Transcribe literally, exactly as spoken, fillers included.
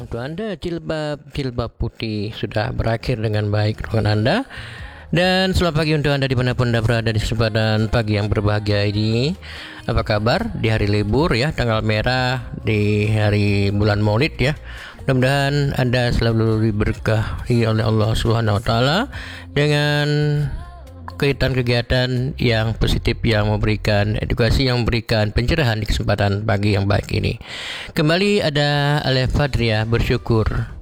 siang untuk Anda. Jilbab-jilbab putih sudah berakhir dengan baik ruangan Anda. Dan selamat pagi untuk Anda dimanapun Anda berada di kesempatan pagi yang berbahagia ini. Apa kabar di hari libur ya, tanggal merah di hari bulan Maulid ya. Mudah-mudahan Anda selalu diberkahi oleh Allah Subhanahu wa taala dengan kegiatan-kegiatan yang positif, yang memberikan edukasi, yang memberikan pencerahan di kesempatan pagi yang baik ini. Kembali ada Alef Fadria bersyukur